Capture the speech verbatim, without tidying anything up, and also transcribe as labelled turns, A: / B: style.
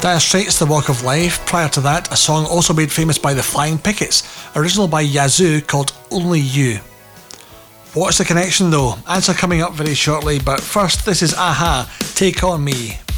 A: Dire Straits' The Walk of Life. Prior to that, a song also made famous by the Flying Pickets, original by Yazoo, called Only You. What's the connection though? Answer coming up very shortly, but first this is a-ha, Take On Me.